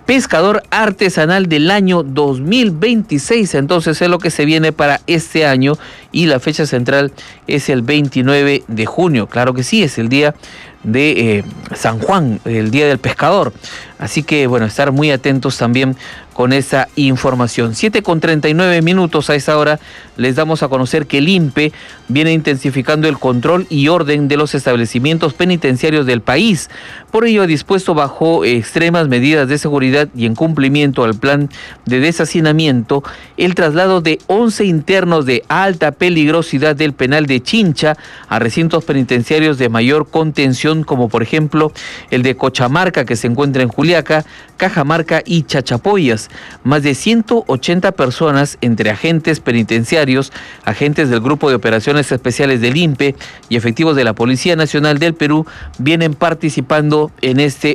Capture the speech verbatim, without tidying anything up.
Pescador Artesanal del año dos mil veintiséis. Entonces es lo que se viene para este año y la fecha central es el veintinueve de junio. Claro que sí, es el día de eh, San Juan, el día del pescador. Así que bueno, estar muy atentos también con esa información. siete con treinta y nueve minutos a esa hora les damos a conocer que el I N P E viene intensificando el control y orden de los establecimientos penitenciarios del país. Por ello ha dispuesto bajo extremas medidas de seguridad y en cumplimiento al plan de deshacinamiento el traslado de once internos de alta peligrosidad del penal de Chincha a recintos penitenciarios de mayor contención, como por ejemplo el de Cochamarca, que se encuentra en Juliaca, Cajamarca y Chachapoyas. Más de ciento ochenta personas entre agentes penitenciarios, agentes del Grupo de Operaciones Especiales del I N P E y efectivos de la Policía Nacional del Perú vienen participando en este